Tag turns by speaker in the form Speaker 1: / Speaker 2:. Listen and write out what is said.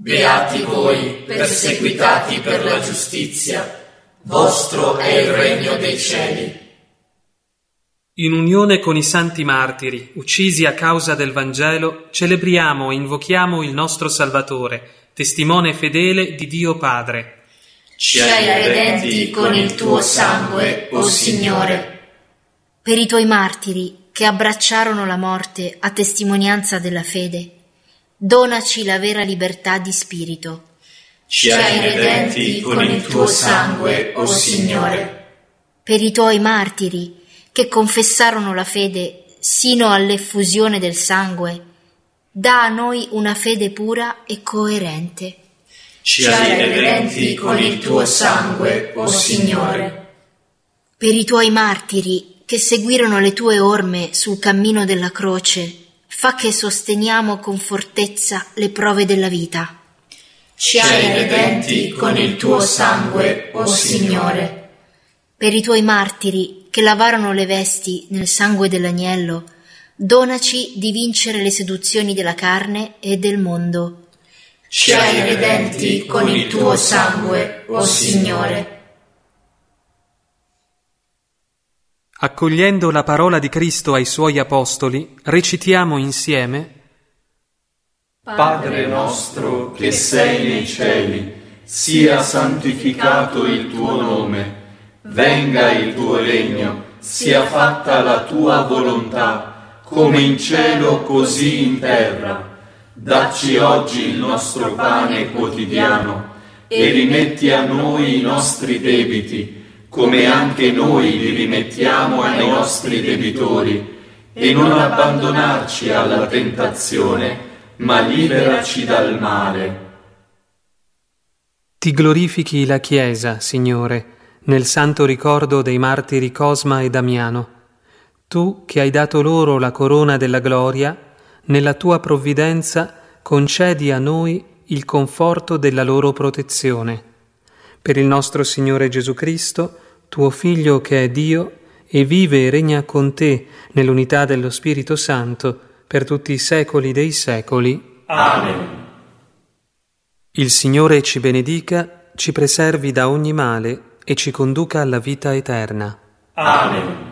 Speaker 1: Beati voi, perseguitati per la giustizia, vostro è il regno dei cieli.
Speaker 2: In unione con i santi martiri, uccisi a causa del Vangelo, celebriamo e invochiamo il nostro Salvatore, testimone fedele di Dio Padre.
Speaker 1: Ci hai redenti con il tuo sangue, o Signore.
Speaker 3: Per i tuoi martiri che abbracciarono la morte a testimonianza della fede, donaci la vera libertà di spirito.
Speaker 1: Ci hai redenti con il tuo sangue, o Signore.
Speaker 3: Per i tuoi martiri che confessarono la fede sino all'effusione del sangue, dà a noi una fede pura e coerente.
Speaker 1: Ci hai redenti con il tuo sangue, o Signore.
Speaker 3: Per i tuoi martiri che seguirono le tue orme sul cammino della croce, fa che sosteniamo con fortezza le prove della vita.
Speaker 1: Ci hai redenti con il tuo sangue, o Signore.
Speaker 3: Per i tuoi martiri che lavarono le vesti nel sangue dell'agnello, donaci di vincere le seduzioni della carne e del mondo.
Speaker 1: Ci hai redenti con il tuo sangue, o Signore.
Speaker 2: Accogliendo la parola di Cristo ai Suoi Apostoli, recitiamo insieme:
Speaker 4: Padre nostro che sei nei cieli, sia santificato il tuo nome, venga il tuo regno, sia fatta la tua volontà, come in cielo così in terra. Dacci oggi il nostro pane quotidiano e rimetti a noi i nostri debiti, come anche noi li rimettiamo ai nostri debitori, e non abbandonarci alla tentazione, ma liberaci dal male.
Speaker 2: Ti glorifichi la Chiesa, Signore, nel santo ricordo dei martiri Cosma e Damiano. Tu che hai dato loro la corona della gloria, nella tua provvidenza concedi a noi il conforto della loro protezione. Per il nostro Signore Gesù Cristo, tuo Figlio che è Dio e vive e regna con te nell'unità dello Spirito Santo per tutti i secoli dei secoli.
Speaker 1: Amen.
Speaker 2: Il Signore ci benedica, ci preservi da ogni male e ci conduca alla vita eterna.
Speaker 1: Amen.